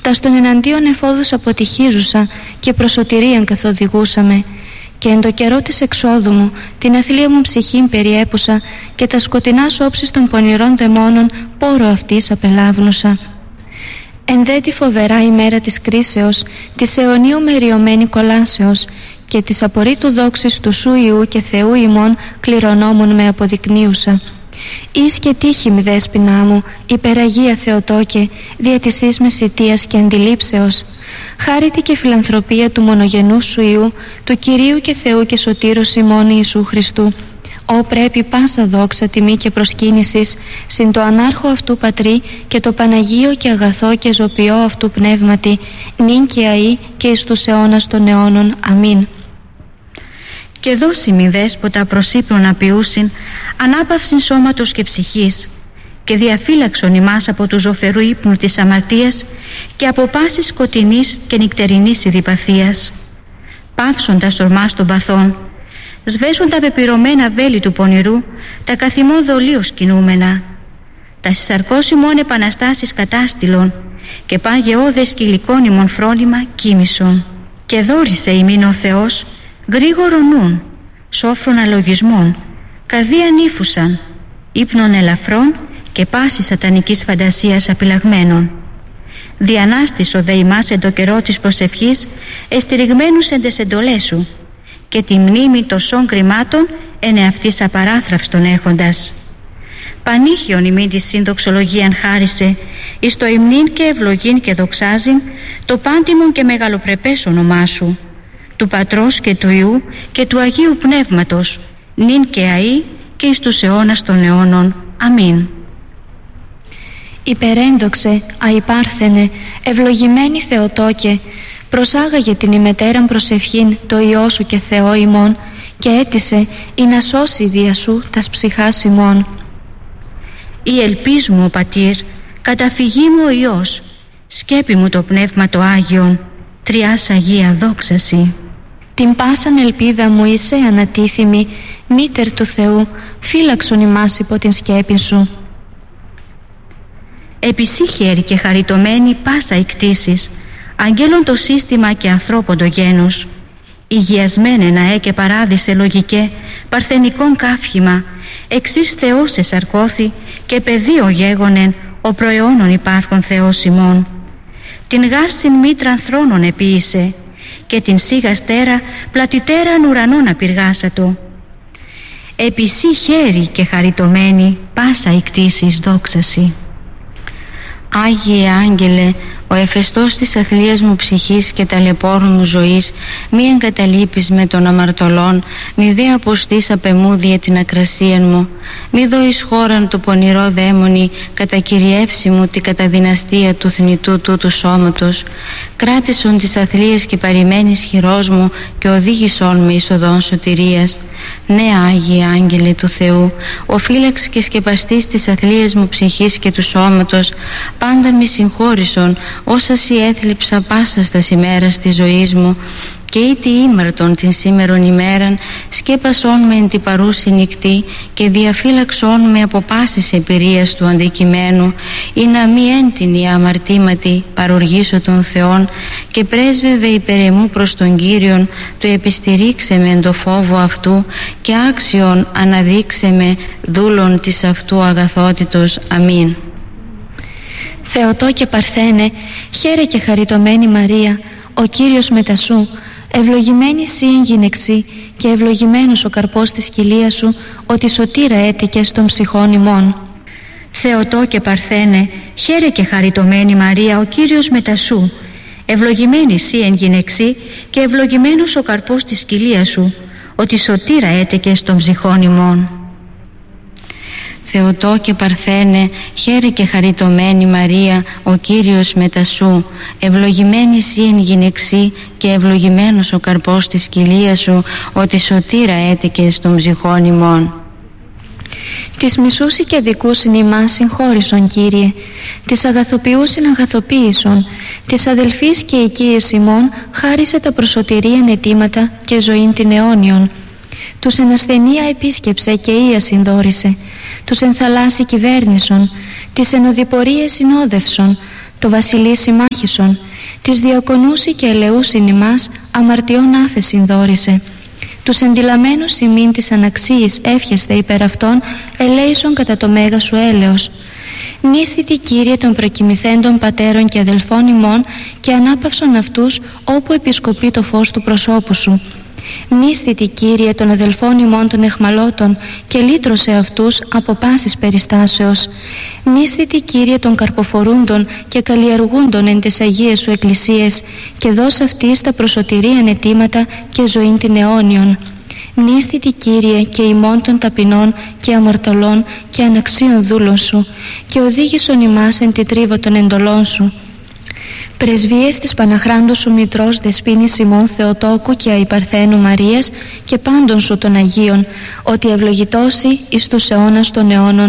τας των εναντίον εφόδους αποτυχίζουσα και προσωτηρίαν καθοδηγούσαμε, και εν το καιρό της εξόδου μου την αθλία μου ψυχήν περιέπουσα, και τα σκοτεινά όψεις των πονηρών δαιμόνων πόρο αυτής απελάβνουσα. Εν δε τη φοβερά ημέρα της κρίσεως, της αιωνίου μεριωμένη κολάσεως, και της απορρίτου δόξης του Σου Υιού και Θεού ημών κληρονόμων με αποδεικνύουσα. Εις και τύχη μη δέσποινά μου, υπεραγία Θεοτόκε, δια της εις μεσιτείας και αντιλήψεως. Χάρητη και φιλανθρωπία του μονογενού Σου Υιού, του Κυρίου και Θεού και Σωτήρος ημών Ιησού Χριστού, Ω πρέπει πάσα δόξα, τιμή και προσκύνησης συν το ανάρχο αυτού Πατρί και το Παναγίο και αγαθό και ζωπιό αυτού Πνεύματι, νυν και αεί και εις τους αιώνας των αιώνων. Αμήν. Και δώσει μη δέσποτα προς ύπνον απειούσιν, ανάπαυσιν σώματος και ψυχής, και διαφύλαξον ημάς από του ζωφερού ύπνου της αμαρτίας και από πάσης σκοτεινής και νυκτερινής ειδιπαθίας. Πάυσον τα σορμάς των παθών, σβέσουν τα πεπυρωμένα βέλη του πονηρού, τα καθημών δολίως κινούμενα. Τα συσαρκώσιμων επαναστάσεις κατάστηλον, και παν γεώδες κυλικών ημών φρόνημα κοίμησον. Και δόρισε ημίν ο Θεός γρήγορον νουν, σόφρον αλογισμών, καρδία νύφουσαν, ύπνων ελαφρών και πάση σατανικής φαντασίας απειλαγμένων. Διανάστησο δε ημάς εν το καιρό της προσευχής, εστηριγμένους εν τες εντολές σου, και τη μνήμη τοσών κρυμάτων εν εαυτής απαράθραυστον έχοντας. Πανήχιον ημίν τη συνδοξολογίαν χάρισε, εις το υμνήν και ευλογήν και δοξάζειν το πάντιμον και μεγαλοπρεπές όνομά σου, του Πατρός και του Υιού και του Αγίου Πνεύματος, νυν και αεί και εις τους αιώνας των αιώνων. Αμήν. Υπερέντοξε, αϊπάρθενε, ευλογημένη Θεοτόκε, προσάγαγε την ημετέραν προσευχήν το Υιό σου και Θεό ημών, και έτησε ή να σώσει δια σου τας ψυχάς ημών. Η ελπίς μου, ο Πατήρ, καταφυγή μου ο Υιός, σκέπη μου το Πνεύμα το Άγιον, τριάς Αγία δόξαση. Την πάσαν ελπίδα μου είσαι ανατίθιμη, μήτερ του Θεού, φύλαξον ημάς υπό την σκέπη σου. Επισύ χέρι και χαριτωμένη πάσα η κτήσης, αγγέλων το σύστημα και ανθρώπων το γένος, υγιασμένε να και παράδεισε λογικέ, παρθενικών κάφημα, εξής Θεός εσαρκώθη και πεδίο γέγονεν, ο προαιώνων υπάρχον Θεός ημών. Την γάρσιν μήτραν θρόνων επίησε, και την σίγα στέρα πλατιτέραν ουρανών απειργάσατο. Επισύ χέρι και χαριτωμένη πάσα η κτήσης δόξαση. Άγιε Άγγελε, ο εφεστός της αθλίας μου ψυχής και ταλαιπώρου μου ζωής, μη εγκαταλείπεις με των αμαρτωλών, μη δε αποστείς απ' εμού δια την ακρασίαν μου, μη δω εις χώραν του πονηρό δαίμονι, κατακυριεύσει μου την καταδυναστία του θνητού τούτου σώματος, κράτησον τις αθλίες και παρημένης χειρός μου και οδήγησον με εις οδόν σωτηρίας. Ναι, Άγιε Άγγελε του Θεού, ο φύλαξ και σκεπαστής της αθλίας μου ψυχής και του σώματος, πάντα μη συγχώρησον όσα σοι έθλιψα πάσα στα ημέρας της ζωής μου, και ήτι ήμαρτον την σήμερον ημέραν, σκέπασόν με εν τη παρούση νυχτή και διαφύλαξόν με από πάσης εμπειρίας του αντικειμένου, ή να μη έντινη αμαρτήματι παροργήσω τον Θεόν, και πρέσβευε υπερ εμού προς τον Κύριον, του επιστηρίξε με εν το φόβο αυτού, και άξιον αναδείξε με δούλων της αυτού αγαθότητος. Αμήν. Θεοτό και Παρθένε, χαίρε και χαριτωμένη Μαρία, ο Κύριος μετασού, ευλογημένη σύ εν γυναιξή και ευλογημένος ο καρπός της κοιλίας σου, ότι σωτήρα έτηκες των ψυχών ημών. Θεοτό και Παρθένε, χαίρε και χαριτωμένη Μαρία, ο Κύριος μετασού, ευλογημένη σύ εν γυναιξή και ευλογημένος ο καρπός της κοιλίας σου, ότι σωτήρα έτηκες των ψυχών ημών. Θεοτό και Παρθένε, χαίρε και χαριτωμένη Μαρία, ο Κύριος μετασού, ευλογημένη σύ εν γυναιξή και ευλογημένος ο καρπός της κοιλίας σου, ότι σωτήρα έτηκες των ψυχών ημών. Της μισούσι και δικούσιν ημάς συγχώρησον, Κύριε, της αγαθοποιούσιν αγαθοποίησον, της αδελφής και οικίες ημών χάρισε τα προσωτηρίαν αιτήματα και ζωήν την αιώνιον. Τους εν ασθενεία επίσκεψε και ία συνδόρισε, τους εν θαλάσσι κυβέρνησον, τις εν οδηπορίες συνόδευσον, το βασιλεί συμμάχησον, της διακονούσι και ελεούσιν ημάς αμαρτιών άφεσιν δόρισε. Τους εντυλαμένους ημίν της αναξίης εύχεστε υπέρ αυτών, ελέησον κατά το μέγα σου έλεος. Νίσθητη Κύριε των προκοιμηθέντων πατέρων και αδελφών ημών και ανάπαυσον αυτούς όπου επισκοπεί το φως του προσώπου σου. Μνήσθητη Κύριε των αδελφών ημών των εχμαλώτων και λύτρωσε αυτούς από πάσης περιστάσεως. Μνήσθητη Κύριε των καρποφορούντων και καλλιεργούντων εν τες Αγίες σου εκκλησίες και δώσ' αυτής τα προσωτηρίαν αιτήματα και ζωήν την αιώνιον. Μνήσθητη Κύριε και ημών των ταπεινών και αμαρτωλών και αναξίων δούλων σου και οδήγησον ημάς εν τη τρίβα των εντολών σου. Πρεσβείες της Παναχράντου σου Μητρός Δεσποίνης Σιμών Θεοτόκου και Αϊπαρθένου Μαρίας και πάντων σου των Αγίων, ότι ευλογητώσει εις τους αιώνας των αιώνων.